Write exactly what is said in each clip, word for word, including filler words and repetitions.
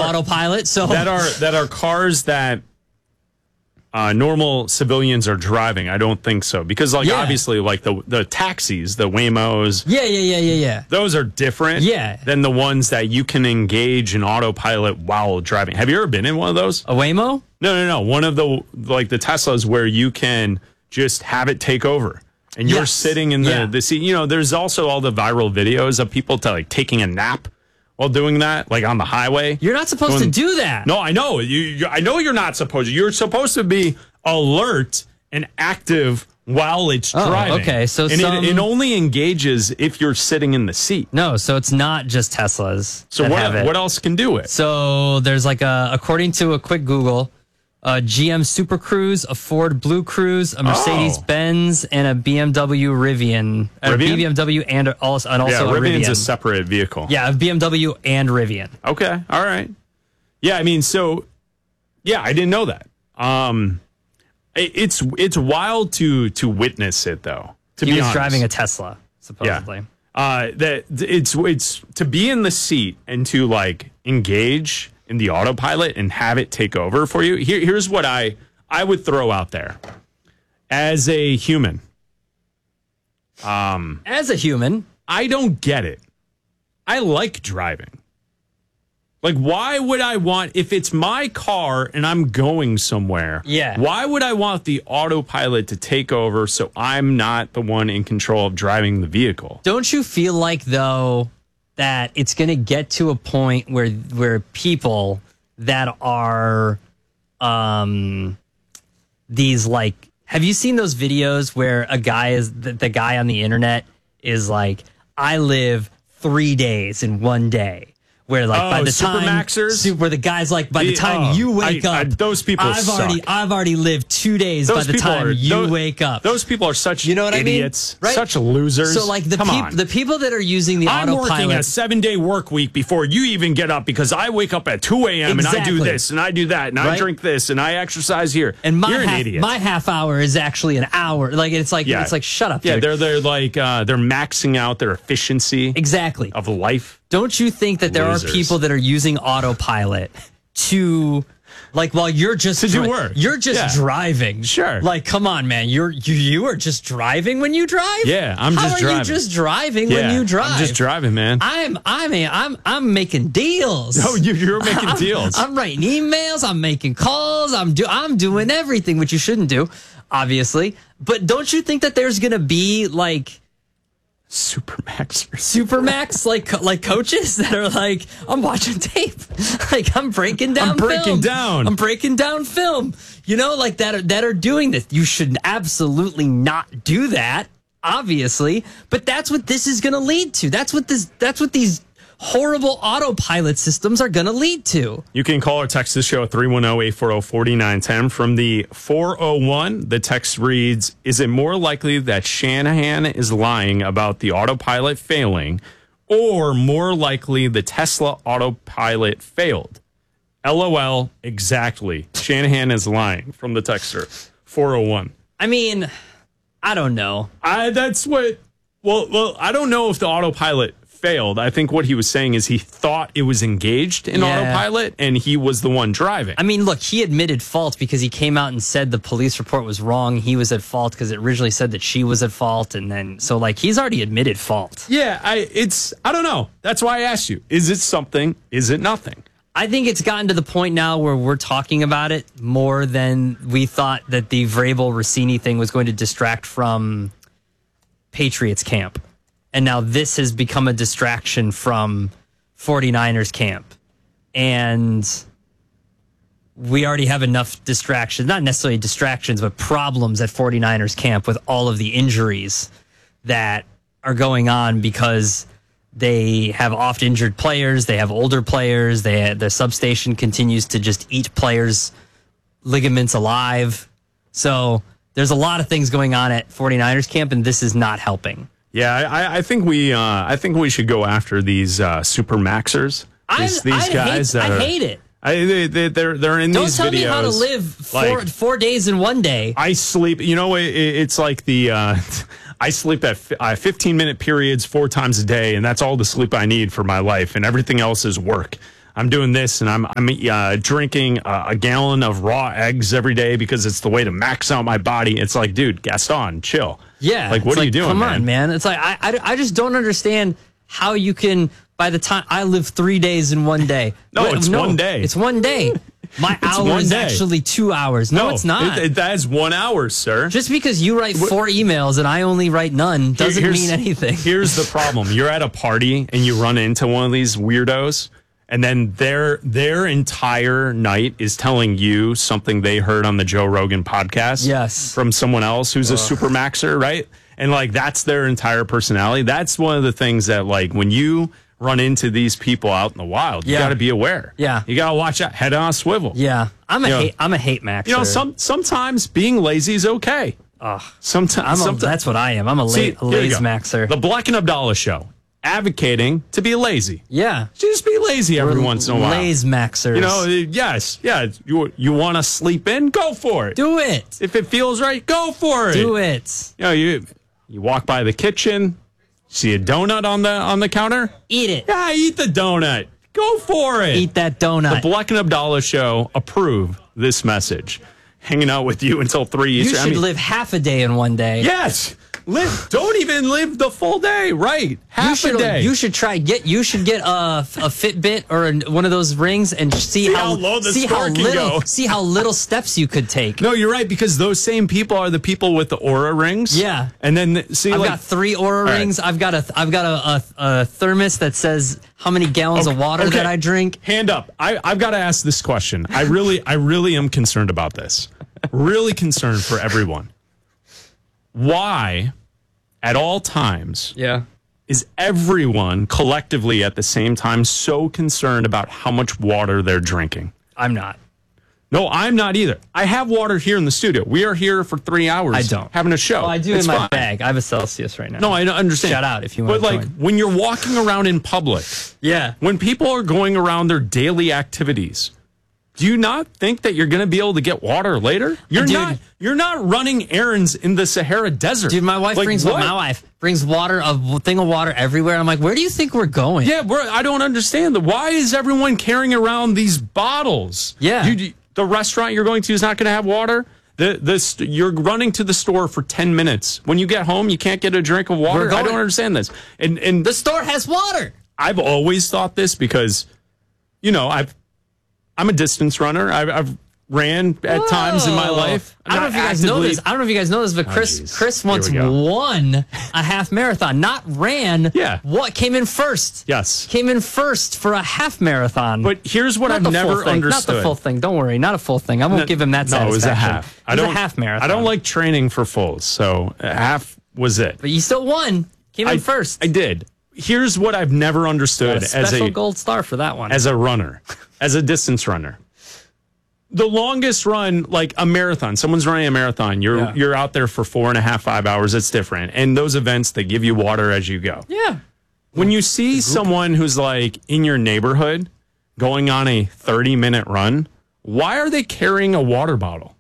autopilot. So that are that are cars that uh, normal civilians are driving. I don't think so because, like, Yeah. obviously, like the the taxis, the Waymos. Yeah, yeah, yeah, yeah, yeah. Those are different. Yeah. Than the ones that you can engage in autopilot while driving. Have you ever been in one of those? A Waymo? No, no, no. One of the like the Teslas where you can just have it take over. And you're Yes. sitting in the, Yeah. the seat. You know, there's also all the viral videos of people to, like taking a nap while doing that, like on the highway. You're not supposed Going- to do that. No, I know. You, you, I know you're not supposed to. You're supposed to be alert and active while it's Oh, driving. okay, so and some- it, it only engages if you're sitting in the seat. No, so it's not just Teslas. So that what, have it. what else can do it? So there's like a, according to a quick Google, a G M Super Cruise, a Ford Blue Cruise, a Mercedes Oh. Benz, and a B M W Rivian. A Rivian? B M W and also, and Yeah, also a Rivian's Rivian. a separate vehicle. yeah, a B M W and Rivian. Okay. All right. Yeah, I mean, so yeah, I didn't know that. Um, it, it's it's wild to to witness it though. To He be was honest. driving a Tesla, supposedly. Uh, that it's it's to be in the seat and to like engage in the autopilot and have it take over for you. Here, here's what I I would throw out there as a human. Um, As a human, I don't get it. I like driving. Like, why would I want, if it's my car and I'm going somewhere, Yeah. why would I want the autopilot to take over so I'm not the one in control of driving the vehicle? don't you feel like though that it's going to get to a point where where people that are um these like have you seen those videos where a guy is the, the guy on the internet is like I live three days in one day where like Oh, by the time Supermaxers? su- where the guy's like by the The- time oh, you wake I- I- up those people I've already suck. I've already lived two days by the people time are- you those- wake up. Those people are such You know what I mean? idiots, Right? such losers. So like the Come peop- on. the people that are using the I'm working autopilot a seven day work week before you even get up because I wake up at two a.m. and I do Exactly. this and I do that and I Right? drink this and I exercise here. And my You're an half, idiot. my half hour is actually an hour. Like it's like Yeah. it's like shut up. yeah, dude. they're they're like uh, they're maxing out their efficiency exactly. of life. Don't you think that there Losers. are people that are using autopilot to, like, while you're just To do work. You're just Yeah. driving. Sure. Like, come on, man. You're you you are just driving when you drive. Yeah, I'm How just are driving. you just driving Yeah, when you drive? I'm just driving, man. I'm I'm a, I'm I'm making deals. No, you, you're making I'm, deals. I'm writing emails. I'm making calls. I'm do. I'm doing everything which you shouldn't do, obviously. But don't you think that there's gonna be like Supermaxers. Supermax like co- like coaches that are like, I'm watching tape, like I'm breaking down. I'm breaking film. down. I'm breaking down film. You know, like that are, that are doing this. You should absolutely not do that, obviously. But that's what this is going to lead to. That's what this. That's what these horrible autopilot systems are going to lead to. You can call or text this show at three one zero, eight four zero, four nine one zero. From the four oh one, the text reads, is it more likely that Shanahan is lying about the autopilot failing or more likely the Tesla autopilot failed? LOL, exactly. Shanahan is lying from the texter. four oh one. I mean, I don't know. I, that's what, well, well, I don't know if the autopilot failed. I think what he was saying is he thought it was engaged in Yeah. autopilot and he was the one driving. I mean, look, he admitted fault because he came out and said the police report was wrong. He was at fault because it originally said that she was at fault. And then, so like, he's already admitted fault. Yeah, I it's I don't know. That's why I asked you. Is it something? Is it nothing? I think it's gotten to the point now where we're talking about it more than we thought that the Vrabel Rossini thing was going to distract from Patriots camp. And now this has become a distraction from 49ers camp. And we already have enough distractions, not necessarily distractions, but problems at 49ers camp with all of the injuries that are going on because they have oft injured players, they have older players, they the substation continues to just eat players' ligaments alive. So there's a lot of things going on at 49ers camp, and this is not helping. Yeah, I, I think we uh, I think we should go after these uh, super maxers. These, I, these I guys hate, that I are, hate it. I, they, they, they're they're in Don't these tell videos. me how to live four, like, four days in one day. I sleep. You know, it, it's like the. Uh, I sleep at uh, fifteen minute periods four times a day, and that's all the sleep I need for my life, and everything else is work. I'm doing this and I'm I'm uh, drinking a, a gallon of raw eggs every day because it's the way to max out my body. It's like, dude, Gaston, chill. Yeah. Like, what it's are like, you doing, Come man? on, man. It's like, I, I, I just don't understand how you can, by the time I live three days in one day. No, it's one day. It's one day. My hour one is day. actually two hours. No, it's not. It, it, that is one hour, sir. Just because you write four emails and I only write none doesn't Here's- mean anything. Here's the problem. You're at a party and you run into one of these weirdos, and then their their entire night is telling you something they heard on the Joe Rogan podcast. Yes. From someone else who's a super maxer, right? And like that's their entire personality. That's one of the things that like when you run into these people out in the wild, you Yeah. got to be aware. Yeah. You got to watch out. Head on a swivel. Yeah. I'm a You know- hate I'm a hate maxer. You know, some sometimes being lazy is okay. Ugh. Sometimes, I'm a, that's what I am. I'm a, la- See, a here you laze go. maxer. The Black and Abdallah Show, advocating to be lazy. yeah. Just be lazy every once in a while. Laze maxers. You know, yes, yeah. You you want to sleep in? Go for it. do it. If it feels right, go for it. Do it. You know, you you walk by the kitchen, see a donut on the on the counter. Eat it. Yeah, eat the donut. Go for it. Eat that donut. The Black and Abdallah Show approve this message. Hanging out with you until three you Eastern. should I mean, live half a day in one day. yes. Live. Don't even live the full day. Right. Half You should, a day. you should try get you should get a, a Fitbit or a, one of those rings and see, See how, how low the see score how can little go. see how little steps you could take. No, you're right, because those same people are the people with the Aura rings. Yeah. And then, see, I've like, got three Aura right. rings. I've got a I've got a, a, a thermos that says how many gallons of water okay. that I drink. Hand up. I, I've got to ask this question. I really, I really am concerned about this. Really concerned for everyone. Why, at all times, Yeah. is everyone collectively at the same time so concerned about how much water they're drinking? I'm not. No, I'm not either. I have water here in the studio. We are here for three hours. I don't. Having a show. Well, I do It's in my fine. bag. I have a Celsius right now. No, I understand. Shout out if you But want to like join. when you're walking around in public, Yeah. when people are going around their daily activities, do you not think that you're going to be able to get water later? You're Dude. not. You're not running errands in the Sahara Desert. Dude, my wife Like, brings what? my wife brings water, a thing of water everywhere. I'm like, where do you think we're going? Yeah, we're, I don't understand. The, why is everyone carrying around these bottles? Yeah. You, you- the restaurant you're going to is not going to have water. The the st- you're running to the store for ten minutes. When you get home, you can't get a drink of water. We're I going- don't understand this. And and The store has water. I've always thought this because, you know, I've I'm a distance runner. I've, I've ran at times in my Whoa. life. I don't know if you guys know this. I don't know if you guys know this, but Chris geez. Chris Here once we go. won a half marathon. Not ran. Yeah. What came in first? Yes. Came in first for a half marathon. But here's what Not I've the full never thing. understood. Not the full thing. Don't worry. Not a full thing. I won't give him that No, it was a satisfaction. half. It was a half marathon. I don't like training for fulls, so a half was it. But you still won. Came in I, first. I did. Here's what I've never Got understood a as special a gold star for that one. as a runner, as a distance runner. The longest run, like a marathon, someone's running a marathon. You're Yeah. you're out there for four and a half, five hours. It's different. And those events, they give you water as you go. yeah. When you see someone who's like in your neighborhood going on a thirty minute run, why are they carrying a water bottle?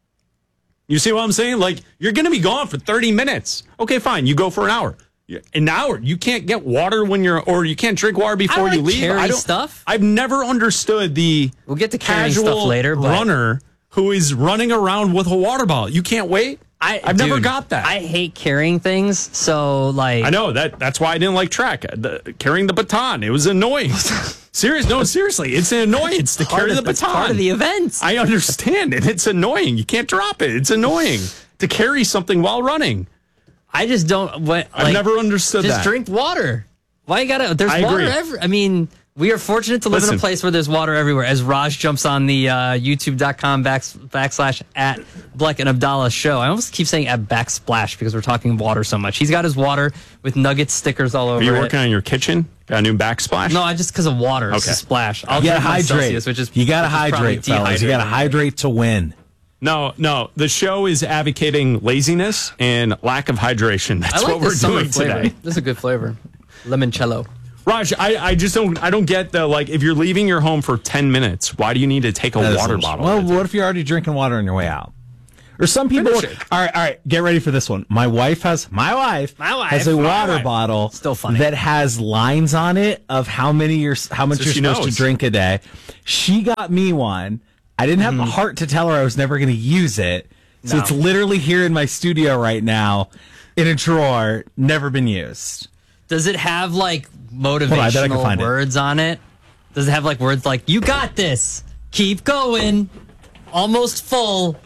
You see what I'm saying? Like, you're going to be gone for thirty minutes. Okay, fine. You go for an hour. An hour. You can't get water when you're, or you can't drink water before I you like leave. carry I don't, stuff. I've never understood the We'll get to carrying casual stuff later, but runner who is running around with a water bottle. You can't wait. I, I've never dude, got that. I hate carrying things. So like, I know that. That's why I didn't like track. The, carrying the baton, it was annoying. Serious? No, seriously, it's an annoyance to part carry of, the that's baton. part of the event. I understand it. It's annoying. You can't drop it. It's annoying to carry something while running. I just don't. What, I've like, never understood just that. drink water. Why you gotta? There's I water agree. every. I mean, we are fortunate to live in Listen. a place where there's water everywhere. As Raj jumps on the uh, YouTube.com back, backslash at Black and Abdallah show. I almost keep saying at backsplash because we're talking water so much. He's got his water with Nuggets stickers all over Are you it. working on your kitchen? Got a new backsplash? No, I just because of water. It's Okay. a splash. I'll You gotta drink my hydrate. Celsius, which is you gotta which is probably hydrate, fellas. You gotta dehydrated. hydrate to win. No, no. The show is advocating laziness and lack of hydration. That's I like what we're this summer doing flavor. today. This is a good flavor. Limoncello. Raj, I, I just don't I don't get the, like, if you're leaving your home for ten minutes, why do you need to take a That is water a little- bottle? Well, what if you're already drinking water on your way out? Or some people. Finish it. All right, all right. Get ready for this one. My wife has my wife, My wife. has a My water wife. bottle Still funny. that has lines on it of how many you're how much So you're she supposed knows. to drink a day. She got me one. I didn't have Mm-hmm. the heart to tell her I was never going to use it. So No. it's literally here in my studio right now in a drawer, never been used. Does it have like on, I bet I can motivational find it. words on it? Does it have like words like "You got this, keep going, almost full"?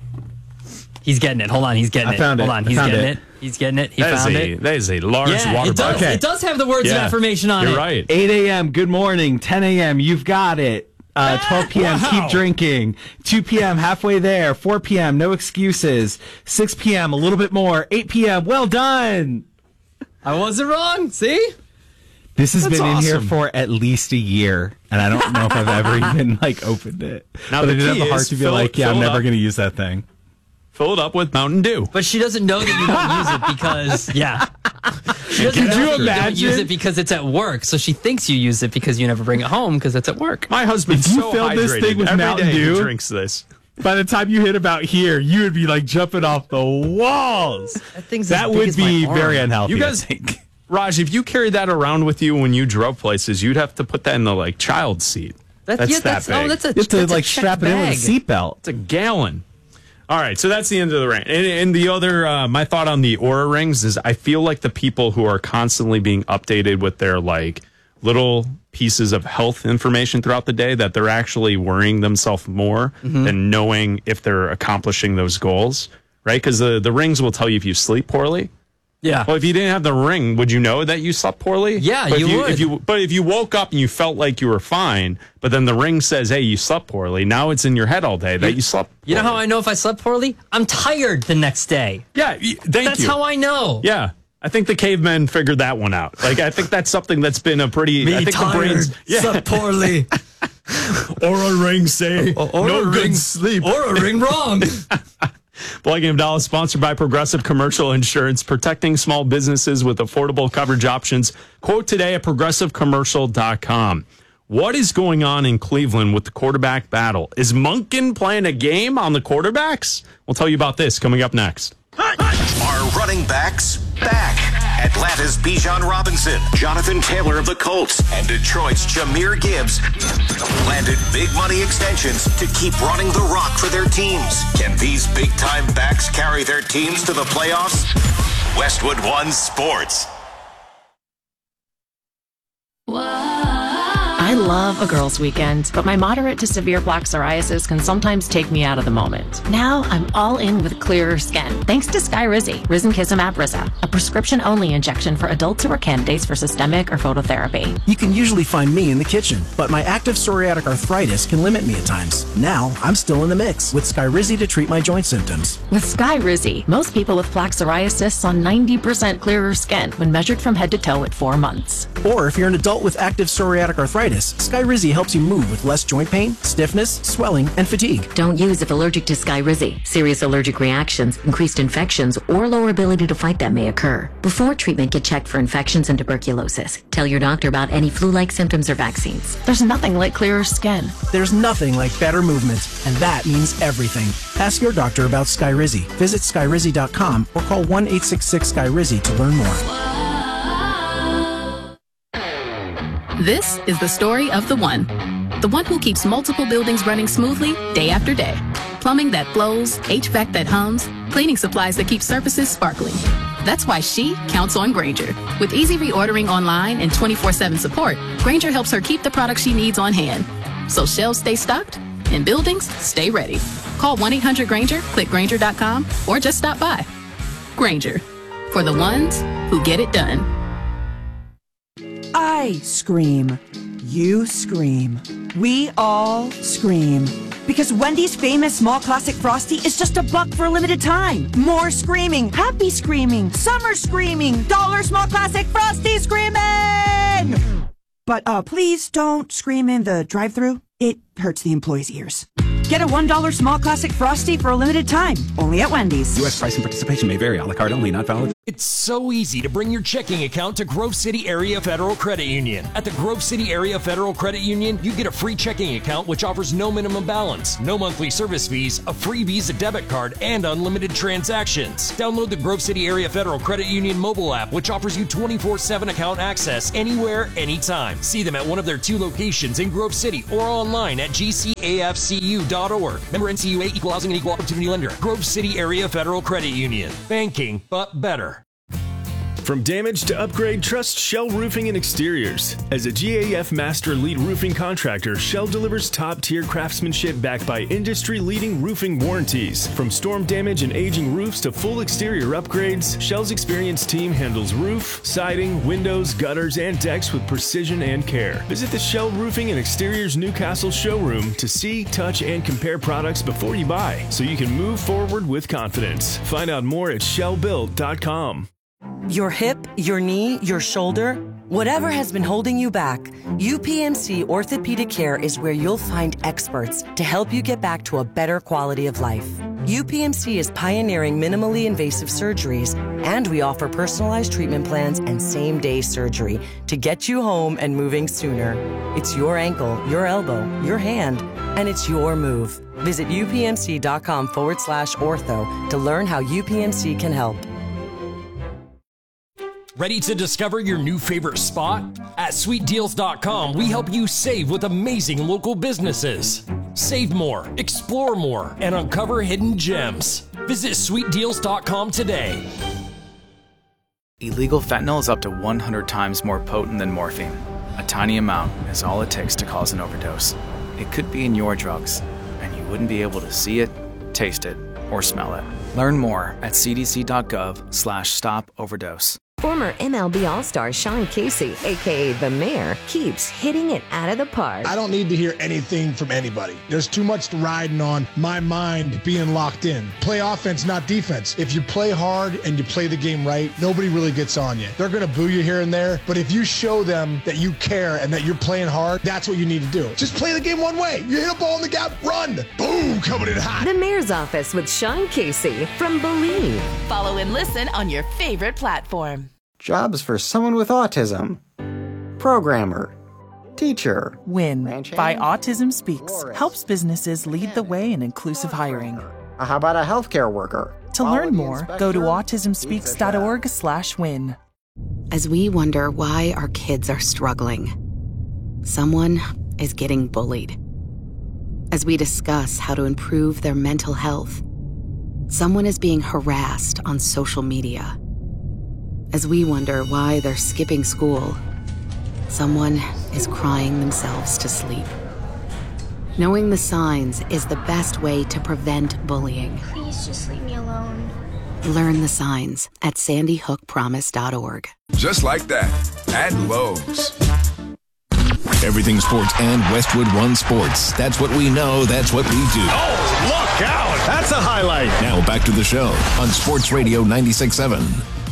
He's getting it. Hold on, he's getting I it. found Hold it. on, I he's found getting it. it. He's getting it. He That is found a it. that is a large Yeah, water it does. bottle. Okay. It does have the words Yeah. of affirmation on You're it. right. eight a.m. Good morning. ten a.m. You've got it. Uh, twelve p.m. Wow. Keep drinking. two p.m. Halfway there. four p.m. No excuses. six p.m. A little bit more. eight p.m. Well done. I wasn't wrong. See? This has That's been in here awesome. for at least a year, and I don't know if I've ever even like opened it. Now, but the I did have key the heart is to be fill- like, yeah, fill I'm it never up. going to use that thing. Fill it up with Mountain Dew. But she doesn't know that you don't use it because, yeah. She doesn't Could know you that you don't imagine? use it because it's at work. So she thinks you use it because you never bring it home because it's at work. My husband's If you so filled this hydrated. thing with Every Mountain day he Dew- drinks this. By the time you hit about here, you would be like jumping off the walls. That thing's That as big would as my be arm. very unhealthy. You guys- I think. Raj, if you carried that around with you when you drove places, you'd have to put that in the like child seat. That's, That's yeah, that that's, big. Oh, that's a, You have to that's a like checked strap it in with a bag. seatbelt. It's a gallon. All right, so that's the end of the rant. And, and the other, uh, my thought on the Aura rings is I feel like the people who are constantly being updated with their like little pieces of health information throughout the day, that they're actually worrying themselves more Mm-hmm. than knowing if they're accomplishing those goals, right? Because the, the rings will tell you if you sleep poorly. Yeah. Well, if you didn't have the ring, would you know that you slept poorly? Yeah, but if you If would. you, but if you woke up and you felt like you were fine, but then the ring says, "Hey, you slept poorly," now it's in your head all day that you slept. You know how poorly. I know if I slept poorly? I'm tired the next day. Yeah, y- thank That's you. how I know. Yeah, I think the cavemen figured that one out. Like, I think that's something that's been a pretty. I think the brains. Yeah, slept poorly. Aura ring say Or no a good ring, sleep. Or a ring wrong. Black and Dallas, sponsored by Progressive Commercial Insurance, protecting small businesses with affordable coverage options. Quote today at progressive commercial dot com. What is going on in Cleveland with the quarterback battle? Is Monken playing a game on the quarterbacks? We'll tell you about this coming up next. Are running backs back? Atlanta's Bijan Robinson, Jonathan Taylor of the Colts, and Detroit's Jahmyr Gibbs landed big money extensions to keep running the rock for their teams. Can these big-time backs carry their teams to the playoffs? Westwood One Sports. I love a girls' weekend, but my moderate to severe plaque psoriasis can sometimes take me out of the moment. Now I'm all in with clearer skin, thanks to Skyrizi, Risankizumab Riza, a prescription-only injection for adults who are candidates for systemic or phototherapy. You can usually find me in the kitchen, but my active psoriatic arthritis can limit me at times. Now, I'm still in the mix with Skyrizi to treat my joint symptoms. With Skyrizi, most people with plaque psoriasis saw ninety percent clearer skin when measured from head to toe at four months. Or if you're an adult with active psoriatic arthritis, Skyrizi helps you move with less joint pain, stiffness, swelling, and fatigue. Don't use if allergic to Skyrizi. Serious allergic reactions, increased infections, or lower ability to fight them may occur. Before treatment, get checked for infections and tuberculosis. Tell your doctor about any flu-like symptoms or vaccines. There's nothing like clearer skin. There's nothing like better movement, and that means everything. Ask your doctor about Skyrizi. Visit skyrizi dot com or call one eight six six Skyrizi to learn more. This is the story of the one. The one who keeps multiple buildings running smoothly day after day. Plumbing that flows, H V A C that hums, cleaning supplies that keep surfaces sparkling. That's why she counts on Grainger. With easy reordering online and twenty-four seven support, Grainger helps her keep the products she needs on hand. So shelves stay stocked and buildings stay ready. Call one eight hundred Grainger, click Grainger dot com, or just stop by. Grainger, for the ones who get it done. I scream. You scream. We all scream. Because Wendy's famous small classic Frosty is just a buck for a limited time. More screaming, happy screaming, summer screaming, dollar small classic Frosty screaming! But uh, please don't scream in the drive-thru. It hurts the employees' ears. Get a one dollar small classic Frosty for a limited time, only at Wendy's. U S price and participation may vary. A la carte only, not valid. It's so easy to bring your checking account to Grove City Area Federal Credit Union. At the Grove City Area Federal Credit Union, you get a free checking account which offers no minimum balance, no monthly service fees, a free Visa debit card, and unlimited transactions. Download the Grove City Area Federal Credit Union mobile app, which offers you twenty-four seven account access anywhere, anytime. See them at one of their two locations in Grove City or online at g c a f c u dot org. Member N C U A, Equal Housing and Equal Opportunity Lender. Grove City Area Federal Credit Union. Banking, but better. From damage to upgrade, trust Shell Roofing and Exteriors. As a G A F Master Lead Roofing Contractor, Shell delivers top-tier craftsmanship backed by industry-leading roofing warranties. From storm damage and aging roofs to full exterior upgrades, Shell's experienced team handles roof, siding, windows, gutters, and decks with precision and care. Visit the Shell Roofing and Exteriors Newcastle showroom to see, touch, and compare products before you buy, so you can move forward with confidence. Find out more at shell built dot com. Your hip, your knee, your shoulder, whatever has been holding you back, U P M C Orthopedic Care is where you'll find experts to help you get back to a better quality of life. U P M C is pioneering minimally invasive surgeries, and we offer personalized treatment plans and same-day surgery to get you home and moving sooner. It's your ankle, your elbow, your hand, and it's your move. Visit upmc.com forward slash ortho to learn how U P M C can help. Ready to discover your new favorite spot? At sweet deals dot com, we help you save with amazing local businesses. Save more, explore more, and uncover hidden gems. Visit sweet deals dot com today. Illegal fentanyl is up to one hundred times more potent than morphine. A tiny amount is all it takes to cause an overdose. It could be in your drugs, and you wouldn't be able to see it, taste it, or smell it. Learn more at c d c dot gov slash stop overdose. Former M L B All-Star Sean Casey, a k a. The Mayor, keeps hitting it out of the park. I don't need to hear anything from anybody. There's too much riding on my mind being locked in. Play offense, not defense. If you play hard and you play the game right, nobody really gets on you. They're going to boo you here and there, but if you show them that you care and that you're playing hard, that's what you need to do. Just play the game one way. You hit a ball in the gap, run. Boom, coming in hot. The Mayor's Office with Sean Casey from Believe. Follow and listen on your favorite platform. Jobs for someone with autism. Programmer. Teacher. WIN by Autism Speaks helps businesses lead the way in inclusive hiring. How about a healthcare worker? To learn more, go to autism speaks dot org slash win. As we wonder why our kids are struggling, someone is getting bullied. As we discuss how to improve their mental health, someone is being harassed on social media. As we wonder why they're skipping school, someone is crying themselves to sleep. Knowing the signs is the best way to prevent bullying. Please just leave me alone. Learn the signs at sandy hook promise dot org. Just like that, at Lowe's. Everything sports and Westwood One Sports. That's what we know. That's what we do. Oh, look out. That's a highlight. Now back to the show on Sports Radio ninety-six point seven.